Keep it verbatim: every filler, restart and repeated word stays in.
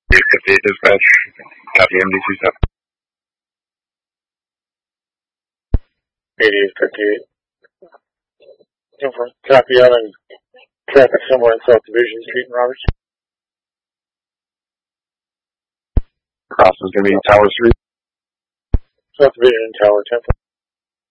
eight fifty-eight dispatch. Copy M D two seven. eighty-eight fifty-eight. Copy on and traffic somewhere in South Division Street in Roberts. Cross is going to be Tower Street. South Division Tower ten.